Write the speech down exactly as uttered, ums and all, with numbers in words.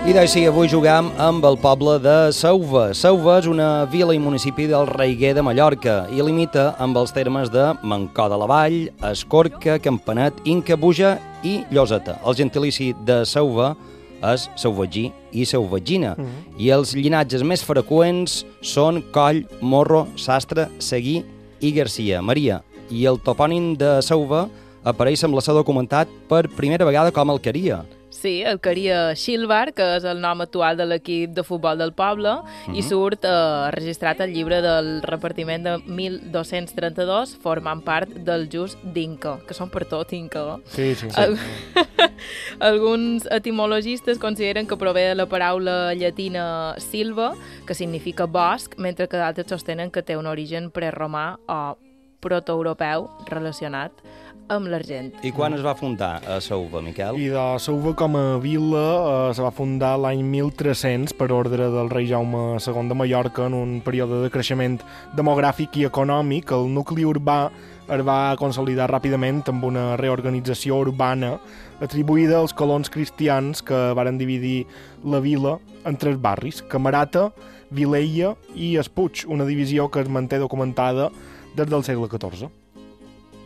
I doncs sí, avui juguem amb el poble de Sauva. Sauva és una vila i municipi del Reiguer de Mallorca i limita amb els termes de Mancó de la Vall, Escorca, Campanet, Inca, Buja i Lloseta. El gentilici de Sauva és sauvagí i sauvagina, mm -hmm. i els llinatges més freqüents són Coll, Morro, Sastre, Seguí i Garcia. Maria, i el topònim de Sauva apareix amb la s'ha documentat per primera vegada com Alqueria. Sí, Alqueria Xilbar, que és el nom actual de l'equip de futbol del poble, uh-huh. i surt eh, registrat al llibre del repartiment de mil dos-cents trenta-dos, formant part del just d'Inca, que són per tot Inca. Sí, sí, sí. Al... Alguns etimologistes consideren que prové de la paraula llatina silva, que significa bosc, mentre que d'altres sostenen que té un origen preromà o protoeuropeu relacionat amb l'argent. I quan es va fundar a Sauva, Miquel? I de Sauva com a vila eh, se va fundar l'any mil tres-cents per ordre del rei Jaume segon de Mallorca en un període de creixement demogràfic i econòmic. El nucli urbà es va consolidar ràpidament amb una reorganització urbana atribuïda als colons cristians que varen dividir la vila en tres barris, Camarata, Vilella i Espuig, una divisió que es manté documentada des del segle catorze.